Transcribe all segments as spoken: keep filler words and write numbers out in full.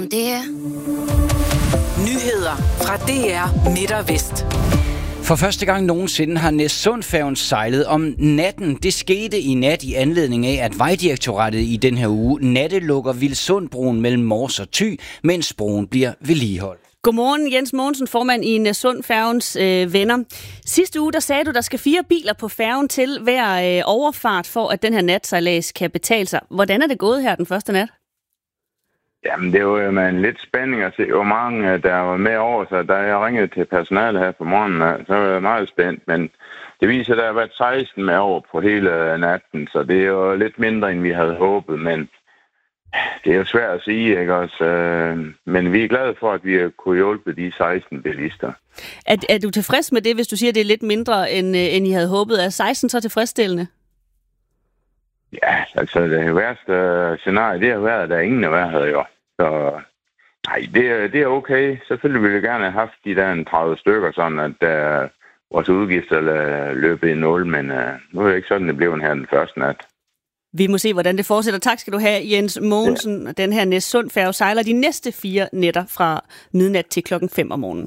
om det er. Nyheder fra D R Midt og Vest. For første gang nogensinde har Næssundfærgen sejlet om natten. Det skete i nat i anledning af, at Vejdirektoratet i den her uge nattelukker Vilsundbroen mellem Mors og Thy, mens broen bliver vedligeholdt. Godmorgen, Jens Mogensen, formand i Næssundfærgens øh, venner. Sidste uge der sagde du, der skal fire biler på færgen til hver øh, overfart, for at den her natsejlads kan betale sig. Hvordan er det gået her den første nat? Jamen, det var jo med en lidt spænding at se, hvor mange der var med over. Så da jeg ringede til personalet her på morgenen, så var jeg meget spændt. Men det viser, at der har været seksten med over på hele natten, så det er jo lidt mindre, end vi havde håbet. Men det er jo svært at sige, ikke også? Men vi er glade for, at vi kunne hjælpe de seksten bilister. Er, er du tilfreds med det, hvis du siger, at det er lidt mindre, end, end I havde håbet? Er seksten så tilfredsstillende? Ja, altså det værste scenarie, det har været, at der ingen af hver havde jo. Så nej, det, det er okay. Selvfølgelig ville jeg gerne have haft de der tredive stykker, sådan at uh, vores udgifter løbet i nul, men uh, nu er det ikke sådan, det blev her den første nat. Vi må se, hvordan det fortsætter. Tak skal du have, Jens Mogensen. Ja. Den her Næssundfærge sejler de næste fire nætter fra midnat til klokken fem om morgenen.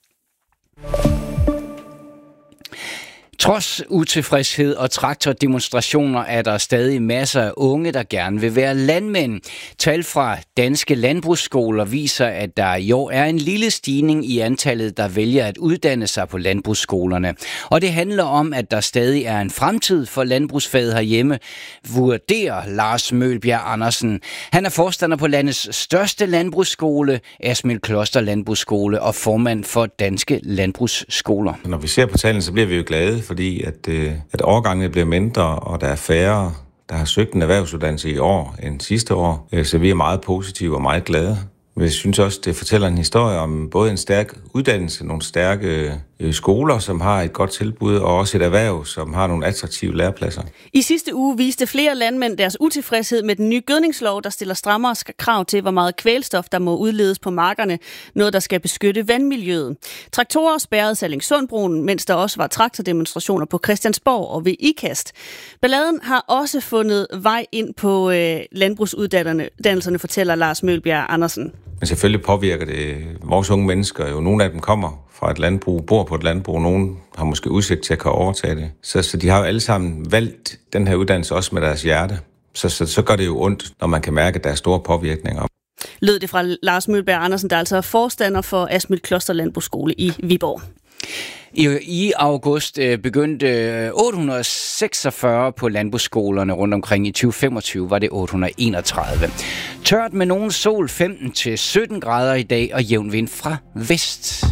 Trods utilfredshed og traktordemonstrationer er der stadig masser af unge, der gerne vil være landmænd. Tal fra danske landbrugsskoler viser, at der i år er en lille stigning i antallet, der vælger at uddanne sig på landbrugsskolerne. Og det handler om, at der stadig er en fremtid for landbrugsfaget herhjemme, vurderer Lars Mølbjerg Andersen. Han er forstander på landets største landbrugsskole, Asmildkloster Landbrugsskole, og formand for Danske Landbrugsskoler. Når vi ser på tallene, så bliver vi jo glade, fordi at, øh, at årgangene bliver mindre, og der er færre, der har søgt en erhvervsuddannelse i år end sidste år. Øh, så vi er meget positive og meget glade. Men jeg synes også, det fortæller en historie om både en stærk uddannelse, nogle stærke øh, skoler, som har et godt tilbud, og også et erhverv, som har nogle attraktive lærepladser. I sidste uge viste flere landmænd deres utilfredshed med den nye gødningslov, der stiller strammere krav til, hvor meget kvælstof, der må udledes på markerne, noget der skal beskytte vandmiljøet. Traktorer spærrede Sallingsundbroen, mens der også var traktordemonstrationer på Christiansborg og ved Ikast. Balladen har også fundet vej ind på øh, landbrugsuddannelserne, fortæller Lars Mølbjerg Andersen. Men selvfølgelig påvirker det vores unge mennesker jo. Nogle af dem kommer fra et landbrug, bor på et landbrug, nogen har måske udsigt til at kunne overtage det. Så, så de har jo alle sammen valgt den her uddannelse også med deres hjerte. Så, så, så gør det jo ondt, når man kan mærke, at der er store påvirkninger. Lød det fra Lars Mølbjerg Andersen, der altså er forstander for Asmildkloster Landbrugsskole i Viborg. I, I august øh, begyndte øh, otte hundrede og seksogfyrre på landbrugsskolerne rundt omkring. I tyve femogtyve var det otte hundrede og enogtredive. Tørt med nogen sol, femten til sytten grader i dag, og jævn vind fra vest.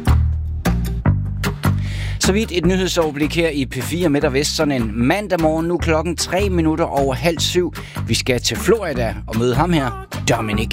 Så vidt et nyhedsoverblik her i P fire Midt og Vest, sådan en mandag morgen, nu klokken tre minutter over halv syv. Vi skal til Florida og møde ham her, Dominic